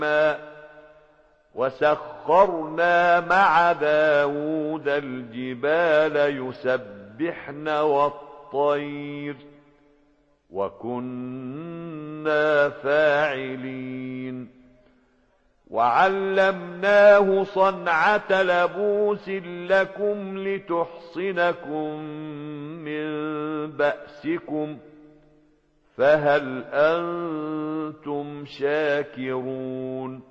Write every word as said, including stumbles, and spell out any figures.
وسخرنا مع داود الجبال يسبحن والطير وكنا فاعلين وعلمناه صنعة لبوس لكم لتحصنكم من بأسكم فهل أنتم شاكرون